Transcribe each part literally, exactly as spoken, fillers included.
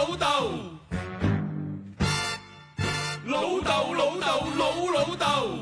老豆，老豆老豆老老豆。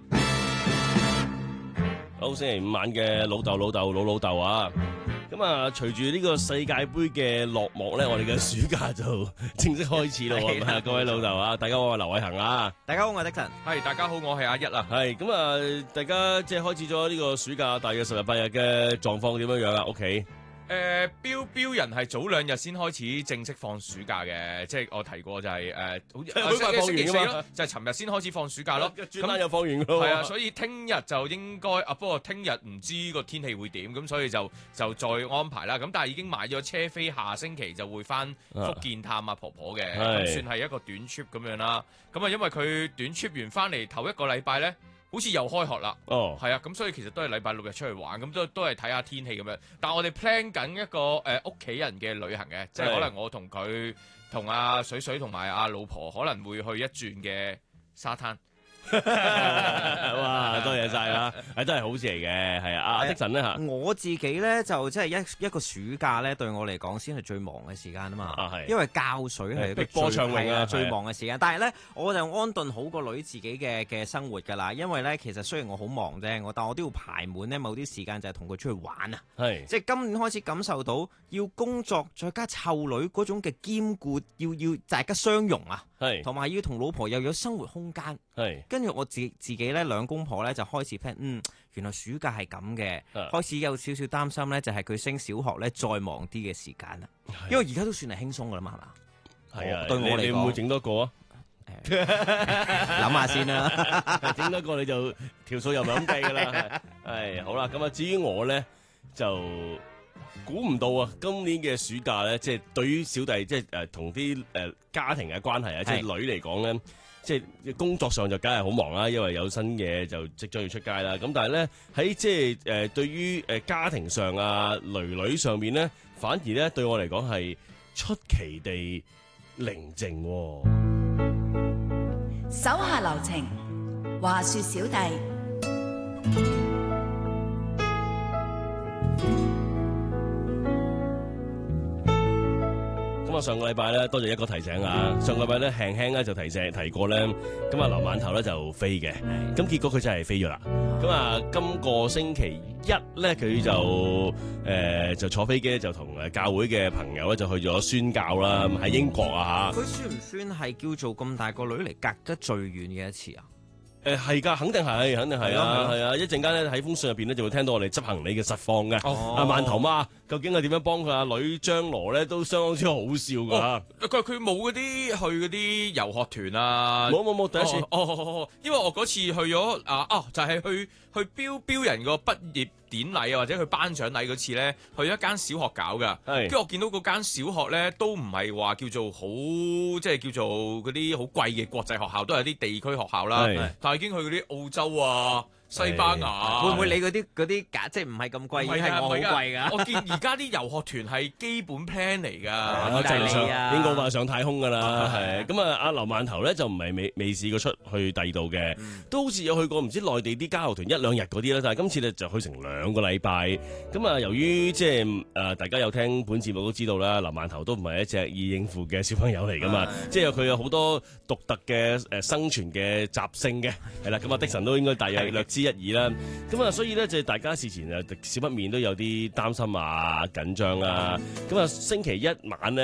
好，星期五晚嘅老豆老豆老老豆啊！咁啊，隨住呢個世界盃嘅落幕咧，我哋嘅暑假就正式開始咯，係咪啊？各位老豆啊，大家好，我係劉偉恒啊！ 大家好，我係 Dixon。 係，大家好，我係阿一啊。 係咁啊，大家即係開始咗呢個暑假大約十日八日嘅狀況點樣樣啊？屋企誒，標標人係早兩日先開始正式放暑假嘅，即係我提過就係誒，好似好快放完㗎嘛， 就係尋日先開始放暑假咯。 轉眼又放完㗎咯。 係啊，所以聽日就應該啊，不過聽日唔知個天氣會點，咁所以就就再安排啦。咁但係已經買咗車飛，下星期就會翻福建探阿婆婆嘅，咁算係一個短 trip 咁樣啦。咁啊，因為佢短 trip 完翻嚟頭一個禮拜咧，好似又開學啦， 哦， 係啊，咁所以其實都係禮拜六日出去玩，咁都都係睇下天氣咁樣。但係我哋 plan 緊一個誒屋企人嘅旅行嘅，即係可能我同佢同阿水水同埋阿老婆可能會去一轉嘅沙灘。 哇，多謝晒啦，係真係好事嚟嘅，係啊，阿 Dixon 咧嚇， 我自己咧就即係一一個暑假咧，對我嚟講先係最忙嘅時間啊嘛。 啊係， 因為教水係一個碧波暢泳啊， 最忙嘅時間。但係咧，我就安頓好個女自己嘅嘅生活㗎啦。因為咧，其實雖然我好忙啫，我但我都要排滿咧某啲時間，就係同佢出去玩啊。 係， 即係今年開始感受到要工作再加湊女嗰種嘅兼顧，要要大家相容啊。 係， 同埋要同老婆又有生活空間。 係， 跟住我自自己咧兩公婆咧就開始 plan，嗯，原來暑假係咁嘅， 啊開始有少少擔心咧，就係佢升小學咧再忙啲嘅時間啦。因為而家都算係輕鬆噶啦嘛，係嘛？ 係啊， 對我嚟講， 你會唔會整多個啊？ 諗下先啦， 整多個你就條數又唔係咁計噶啦。係好啦，咁啊，至於我咧就估唔到啊，今年嘅暑假咧，即係對於小弟即係誒同啲誒家庭嘅關係啊，即係女嚟講咧。即係工作上就梗係好忙啦，因為有新嘢就即將要出街啦。咁但係咧喺即係誒對於誒家庭上啊、女女上面咧，反而咧對我嚟講係出奇地寧靜喎。 手下留情，話說小弟。 咁啊，上個禮拜咧，多謝一個提醒啊！上個禮拜咧，輕輕咧就提醒提過咧，咁啊，劉饅頭咧就飛嘅，咁結果佢真係飛咗啦。咁啊，今個星期一咧，佢就誒、呃、就坐飛機就同誒教會嘅朋友咧就去咗宣教啦，喺英國啊嚇。 佢算唔算係叫做咁大個女嚟隔得最遠嘅一次啊？ 誒係㗎，肯定係，肯定係啊，係啊！一陣間咧喺封信入邊咧就會聽到我哋執行李嘅實況嘅。阿饅頭媽究竟係點樣幫佢阿女張羅咧，都相當之好笑㗎。 佢佢冇嗰啲去嗰啲遊學團啊？ 冇冇冇，第一次。 哦哦哦，因為我嗰次去咗啊啊，就係去去標標人個畢業典禮啊，或者去頒獎禮嗰次咧，去一間小學搞㗎。跟住我見到嗰間小學咧，都唔係話叫做好，即係叫做嗰啲好貴嘅國際學校，都係啲地區學校啦。但係已經去嗰啲澳洲啊、西班牙， 會唔會你嗰啲嗰啲假即係唔係咁貴？已經係我好貴㗎。 我見而家啲遊學團係基本 plan 嚟㗎， 意大利啊， 應該話上太空㗎啦。係咁啊，阿劉饅頭咧就唔係未未試過出去第二度嘅，都好似有去過唔知內地啲交流團一兩日嗰啲啦。但係今次咧就去成兩個禮拜。咁啊，由於即係誒大家有聽本節目都知道啦，劉饅頭都唔係一隻易應付嘅小朋友嚟㗎嘛，即係佢有好多獨特嘅誒生存嘅習性嘅。係啦，咁啊，Dixon都應該大約略知一二啦。咁啊，所以咧就大家事前啊少不免都有啲擔心啊、緊張啊。咁啊，星期一晚咧。